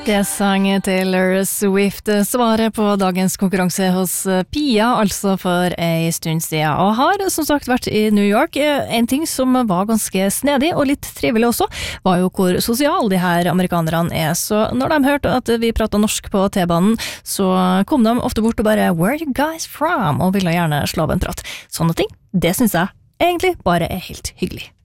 Det sang Taylor Swift, svaret på dagens konkurranse hos Pia, altså for en stund siden. Og har som sagt vært i New York. En ting som var ganske snedig og litt trivelig også, var jo hvor sosial de her amerikanerne er. Så når de hørte at vi pratet norsk på T-banen, så kom de ofte bort og bare «Where are you guys from?» og ville gjerne slå av en prat. Sånne ting, det synes jeg egentlig bare er helt hyggelig.